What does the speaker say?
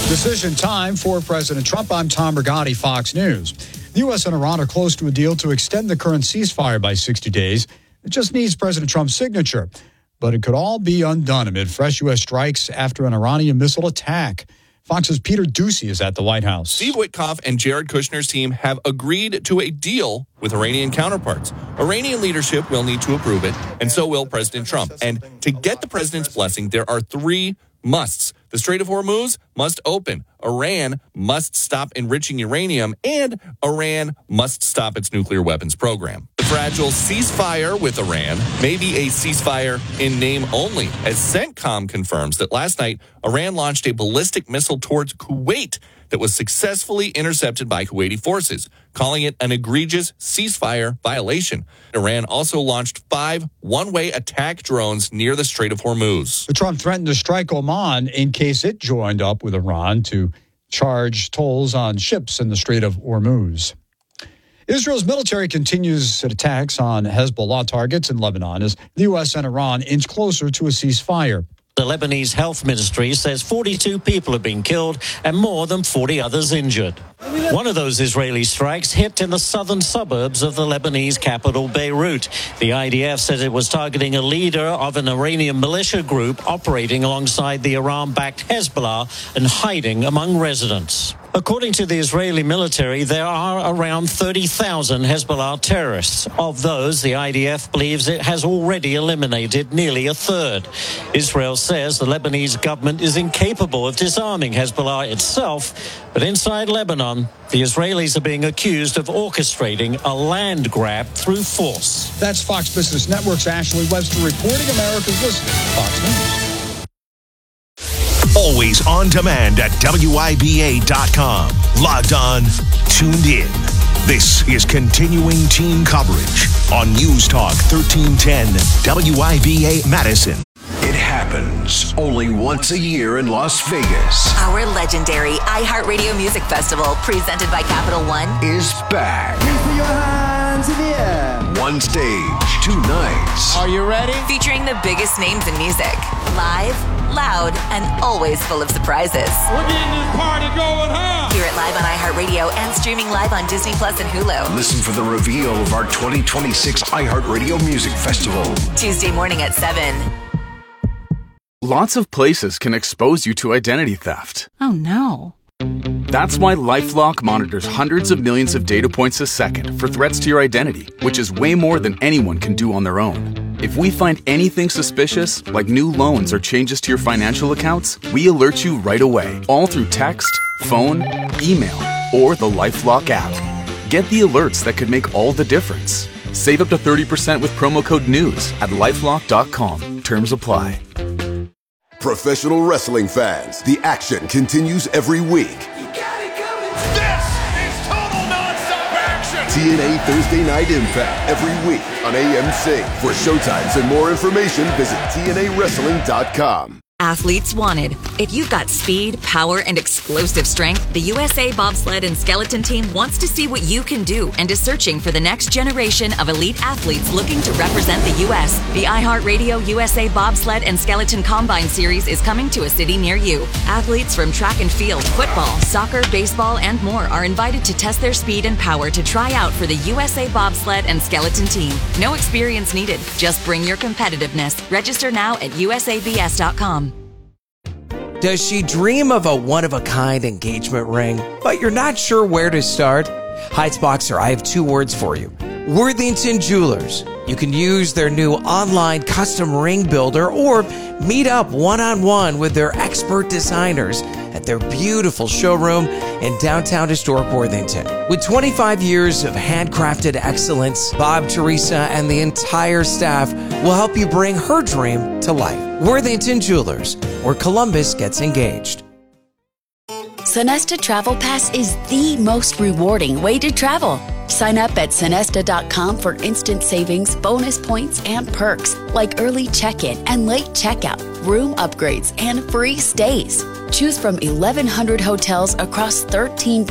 Decision time for President Trump. I'm Tom Rigotti, Fox News. The U.S. and Iran are close to a deal to extend the current ceasefire by 60 days. It just needs President Trump's signature. But it could all be undone amid fresh U.S. strikes after an Iranian missile attack. Fox's Peter Doocy is at the White House. Steve Witkoff and Jared Kushner's team have agreed to a deal with Iranian counterparts. Iranian leadership will need to approve it, and so will President Trump. And to get the president's blessing, there are three musts. The Strait of Hormuz must open. Iran must stop enriching uranium, and Iran must stop its nuclear weapons program. The fragile ceasefire with Iran may be a ceasefire in name only, as CENTCOM confirms that last night Iran launched a ballistic missile towards Kuwait that was successfully intercepted by Kuwaiti forces, calling it an egregious ceasefire violation. Iran also launched 5 one-way attack drones near the Strait of Hormuz. Trump threatened to strike Oman in case it joined up with Iran to charge tolls on ships in the Strait of Hormuz. Israel's military continues attacks on Hezbollah targets in Lebanon as the U.S. and Iran inch closer to a ceasefire. The Lebanese health ministry says 42 people have been killed and more than 40 others injured. One of those Israeli strikes hit in the southern suburbs of the Lebanese capital, Beirut. The IDF said it was targeting a leader of an Iranian militia group operating alongside the Iran-backed Hezbollah and hiding among residents. According to the Israeli military, there are around 30,000 Hezbollah terrorists. Of those, the IDF believes it has already eliminated nearly a third. Israel says the Lebanese government is incapable of disarming Hezbollah itself, but inside Lebanon, the Israelis are being accused of orchestrating a land grab through force. That's Fox Business Network's Ashley Webster reporting. America's listening to Fox News. Always on demand at WIBA.com. Logged on, tuned in. This is continuing team coverage on News Talk 1310 WIBA Madison. It happens only once a year in Las Vegas. Our legendary iHeartRadio Music Festival, presented by Capital One, is back. Put your hands in the air. One stage, 2 nights. Are you ready? featuring the biggest names in music. Live, loud, and always full of surprises. We're getting this party going, huh? Hear it live on iHeartRadio and streaming live on Disney Plus and Hulu. Listen for the reveal of our 2026 iHeartRadio Music Festival. Tuesday morning at 7. Lots of places can expose you to identity theft. Oh no. That's why LifeLock monitors hundreds of millions of data points a second for threats to your identity, which is way more than anyone can do on their own. If we find anything suspicious, like new loans or changes to your financial accounts, we alert you right away, all through text, phone, email, or the LifeLock app. Get the alerts that could make all the difference. Save up to 30% with promo code NEWS at LifeLock.com. Terms apply. Professional wrestling fans, the action continues every week. You got it coming. This is total nonstop action. TNA Thursday Night Impact every week on AMC. For showtimes and more information, visit TNAWrestling.com. Athletes wanted. If you've got speed, power, and explosive strength, the USA Bobsled and Skeleton Team wants to see what you can do and is searching for the next generation of elite athletes looking to represent the U.S. The iHeartRadio USA Bobsled and Skeleton Combine Series is coming to a city near you. Athletes from track and field, football, soccer, baseball, and more are invited to test their speed and power to try out for the USA Bobsled and Skeleton Team. No experience needed. Just bring your competitiveness. Register now at usabs.com. Does she dream of a one-of-a-kind engagement ring, but you're not sure where to start? Heights Boxer, I have 2 words for you. Worthington Jewelers. You can use their new online custom ring builder or meet up one-on-one with their expert designers at their beautiful showroom in downtown historic Worthington. With 25 years of handcrafted excellence, Bob, Teresa, and the entire staff will help you bring her dream to life. Worthington Jewelers, where Columbus gets engaged. Sonesta Travel Pass is the most rewarding way to travel. Sign up at Sonesta.com for instant savings, bonus points, and perks like early check-in and late checkout, room upgrades, and free stays. Choose from 1,100 hotels across 13